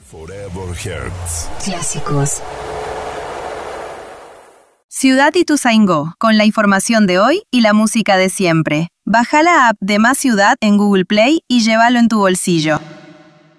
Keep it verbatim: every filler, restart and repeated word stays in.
Forever Hearts. Clásicos. Ciudad Ituzaingó, con la información de hoy y la música de siempre. Baja la app de Más Ciudad en Google Play y llévalo en tu bolsillo.